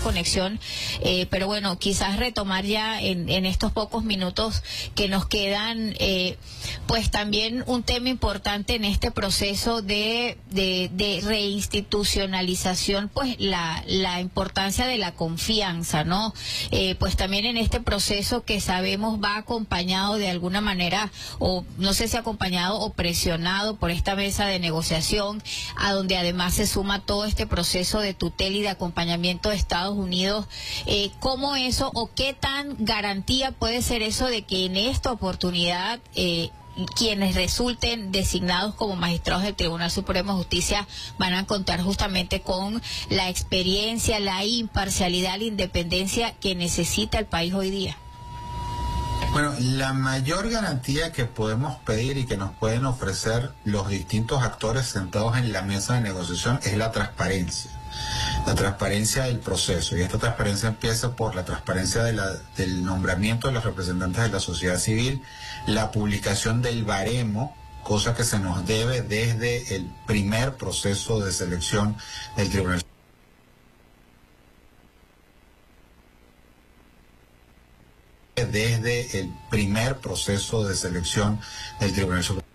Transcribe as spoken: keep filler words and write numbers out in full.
conexión, eh, pero bueno, quizás retomar ya en, en estos pocos minutos que nos quedan, eh, pues también un tema importante en este proceso de, de, de reinstitucionalización, pues la, la importancia de la confianza, ¿no? Eh, pues también en este proceso que sabemos va acompañado de alguna manera, o no sé si acompañado o presionado por esta mesa de negociación, a donde además se suma todo este proceso de tutela y de acompañamiento de Estados Unidos. Eh, ¿Cómo eso o qué tan garantía puede ser eso de que en esta oportunidad eh, quienes resulten designados como magistrados del Tribunal Supremo de Justicia van a contar justamente con la experiencia, la imparcialidad, la independencia que necesita el país hoy día? Bueno, la mayor garantía que podemos pedir y que nos pueden ofrecer los distintos actores sentados en la mesa de negociación es la transparencia. La transparencia del proceso. Y esta transparencia empieza por la transparencia de la, del nombramiento de los representantes de la sociedad civil, la publicación del baremo, cosa que se nos debe desde el primer proceso de selección del Tribunal desde el primer proceso de selección del Tribunal Supremo.